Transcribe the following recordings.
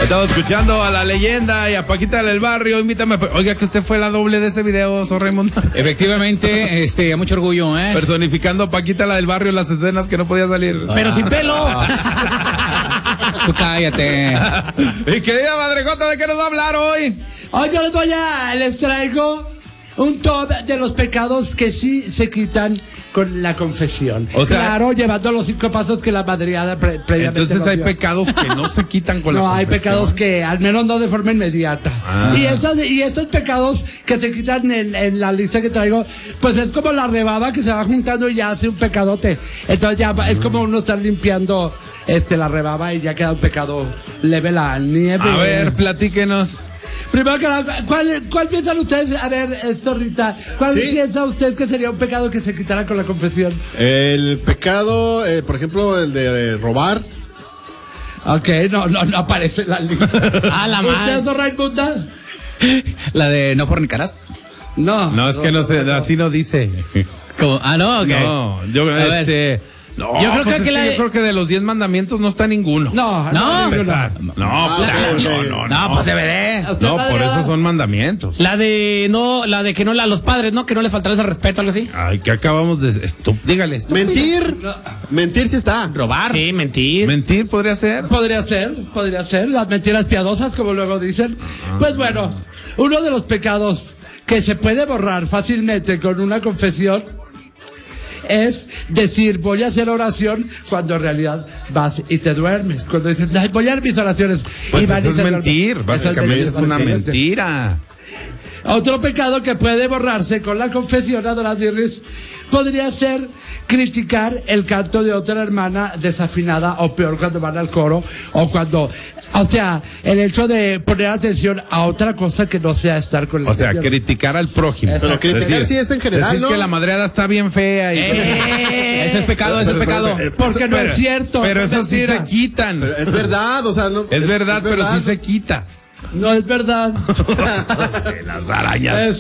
Estamos escuchando a la leyenda y a Paquita del Barrio. Invítame. Oiga, que usted fue la doble de ese video, Sor Raimundo. Efectivamente, a mucho orgullo, Personificando a Paquita la del Barrio, las escenas que no podía salir. Pero sin pelo. Tú cállate. Y querida Madrecota, ¿de qué nos va a hablar hoy? Hoy yo les traigo un top de los pecados que sí se quitan con la confesión. O sea, claro, llevando los 5 pasos que la madreada previamente. Entonces hay pecados que no se quitan con la confesión. No, hay pecados que al menos no de forma inmediata. Y estos pecados que se quitan en la lista que traigo, pues es como la rebaba que se va juntando y ya hace un pecadote. Entonces ya es como uno estar limpiando la rebaba y ya queda un pecado leve la nieve. A ver, platíquenos. Primero que nada, ¿cuál piensan ustedes? A ver, Rita, ¿cuál piensa usted que sería un pecado que se quitara con la confesión? El pecado, por ejemplo, el de robar. Ok, no aparece en la lista. Ah, la madre. ¿Usted, Raimunda? La de no fornicarás. No, es que no sé, así no dice. ¿Cómo? Ah, no, ok. No, yo no, yo creo pues que yo creo que de los 10 mandamientos no está ninguno. No, pues deberé. No, por eso son mandamientos. La de que no a los padres, ¿no? Que no le faltarles el respeto, algo así. Ay, que acabamos de... dígale esto. Mentir sí está. Robar. Sí, mentir. Mentir podría ser. Podría ser. Las mentiras piadosas, como luego dicen. Pues bueno, uno de los pecados que se puede borrar fácilmente con una confesión es decir, voy a hacer oración cuando en realidad vas y te duermes. Cuando dices, voy a hacer mis oraciones. Pues y eso es mentir, básicamente es una básicamente. mentira. Otro pecado que puede borrarse con la confesión, Adoradierris, podría ser criticar el canto de otra hermana desafinada, o peor, cuando van al coro, o cuando... O sea, el hecho de poner atención a otra cosa que no sea estar con el O sea, Señor. criticar al prójimo. Pero criticar sí es en general, decir ¿no? que la madreada está bien fea. Ese es pecado, ese es pecado. Porque no es cierto. Pero es eso sí mentira. se quitan. Pero es verdad, o sea, no. Es verdad, pero sí se quita. No es verdad. Las arañas.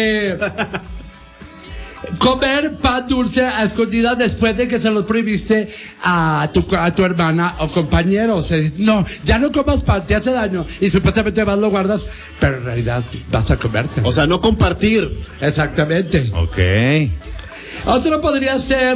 Comer pan dulce a escondidas después de que se los prohibiste a tu hermana o compañero. O sea, no, ya no comas pan, te hace daño. Y supuestamente vas, lo guardas, pero en realidad vas a comerte. O sea, no compartir. Exactamente. Ok. Otro podría ser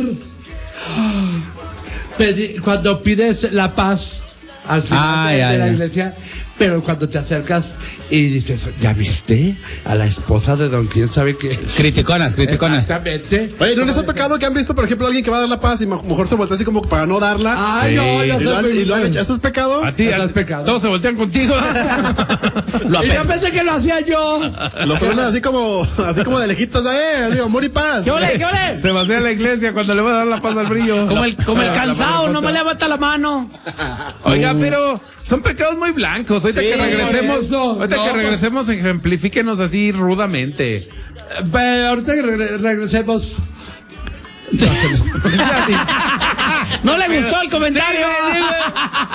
cuando pides la paz al final de la iglesia, pero cuando te acercas y dices, ¿ya viste a la esposa de don quién sabe qué? Criticonas. Exactamente. Oye, ¿no les ha tocado que han visto, por ejemplo, a alguien que va a dar la paz y mejor se voltea así como para no darla? Ay, Sí. no, Y lo han hecho. ¿Eso es pecado? A ti, Eso es pecado. todos se voltean contigo. Y yo pensé que lo hacía yo. Los saludan así como de lejitos, digo, amor y paz. ¿Qué ole? Se vacía la iglesia cuando le va a dar la paz al brillo. Como el cansado, no me levanta la mano. Oiga, pero son pecados muy blancos. Ahorita Sí, que regresemos, ejemplifíquenos así rudamente. Pero ahorita que regresemos. No le gustó el comentario.